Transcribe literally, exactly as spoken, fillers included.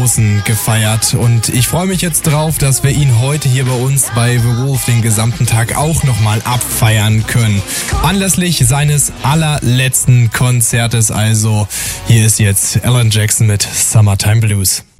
Großen gefeiert. Und ich freue mich jetzt drauf, dass wir ihn heute hier bei uns bei The Wolf den gesamten Tag auch nochmal abfeiern können. Anlässlich seines allerletzten Konzertes also. Hier ist jetzt Alan Jackson mit Summertime Blues.